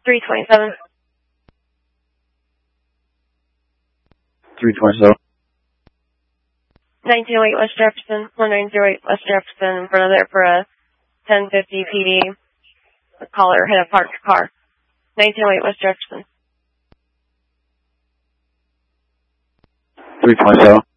327. 327. 1908 West Jefferson, 1908 West Jefferson, in front of there for a 1050 PD. The caller hit a parked car. 1908 West Jefferson. 327.